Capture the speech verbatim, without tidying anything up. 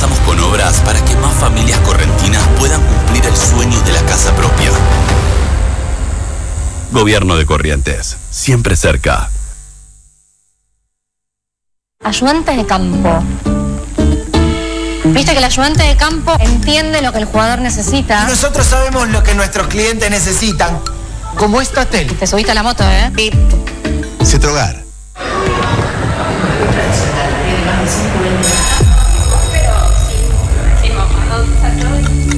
avanzamos con obras para que más familias correntinas puedan cumplir el sueño de la casa propia. Gobierno de Corrientes, siempre cerca. Ayudante de campo. Viste que el ayudante de campo entiende lo que el jugador necesita. Nosotros sabemos lo que nuestros clientes necesitan. Como esta tele. Te subiste a la moto, ¿eh? Sí. Cetrogar.